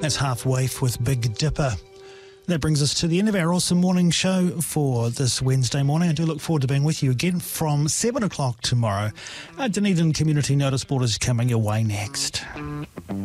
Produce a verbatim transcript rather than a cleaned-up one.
That's Half Waif with Big Dipper. That brings us to the end of our awesome morning show for this Wednesday morning. I do look forward to being with you again from seven o'clock tomorrow. Uh, Dunedin Community Notice Board is coming your way next.